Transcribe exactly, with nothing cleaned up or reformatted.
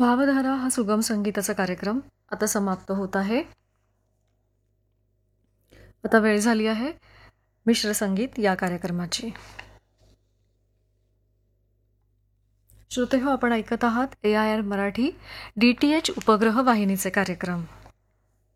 भावधारा हा सुगम संगीताचा कार्यक्रम आता समाप्त होत आहे. आता वेळ झाली आहे मिश्र संगीत या कार्यक्रमाची. श्रोते हो, आपण ऐकत आहात ए I R Marathi D T H उपग्रह वाहिनीचे कार्यक्रम.